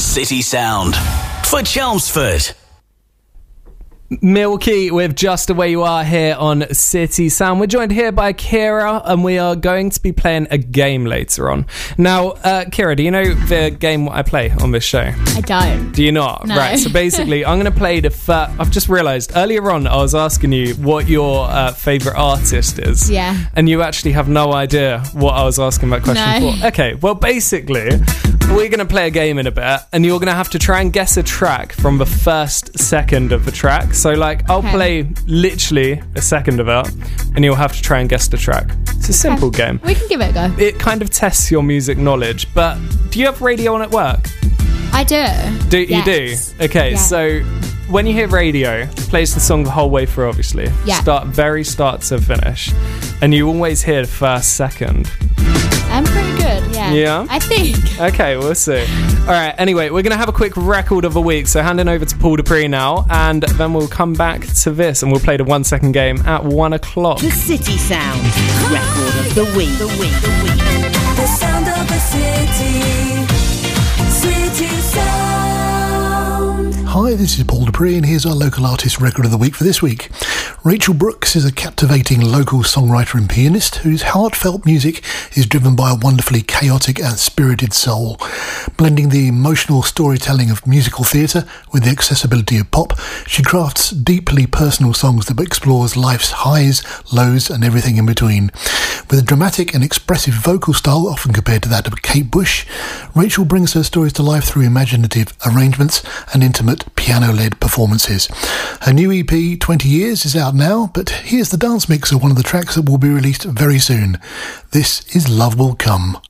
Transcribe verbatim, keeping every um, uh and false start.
City Sound for Chelmsford. Milky with Just the Way You Are here on City Sound. We're joined here by Kira, and we are going to be playing a game later on. Now, uh, Kira, do you know the game what I play on this show? I don't. Do you not? No. Right, so basically, I'm going to play the first... I've just realised, earlier on, I was asking you what your uh, favourite artist is. Yeah. And you actually have no idea what I was asking that question No. for. Okay, well, basically, we're going to play a game in a bit, and you're going to have to try and guess a track from the first second of the track. So, like, I'll Okay. play literally a second of it, and you'll have to try and guess the track. It's a simple Okay. game. We can give it a go. It kind of tests your music knowledge, but do you have radio on at work? I do. Do Yes. you do? Okay, Yeah. so when you hear radio, it plays the song the whole way through, obviously. Yeah. Start, very start to finish. And you always hear the first second. I'm pretty good, yeah. Yeah? I think. Okay, we'll see. All right, anyway, we're going to have a quick record of the week, so handing over to Paul Dupree now, and then we'll come back to this, and we'll play the one-second game at one o'clock. The City Sound record of the week. The week. The week. The sound of the city. City Sound. Hi, this is Paul Dupree, and here's our local artist record of the week for this week. Rachel Brooks is a captivating local songwriter and pianist whose heartfelt music is driven by a wonderfully chaotic and spirited soul. Blending the emotional storytelling of musical theatre with the accessibility of pop, she crafts deeply personal songs that explores life's highs, lows and everything in between. With a dramatic and expressive vocal style often compared to that of Kate Bush, Rachel brings her stories to life through imaginative arrangements and intimate piano-led performances. Her new E P, twenty years, is out now, but here's the dance mix of one of the tracks that will be released very soon. This is Love Will Come.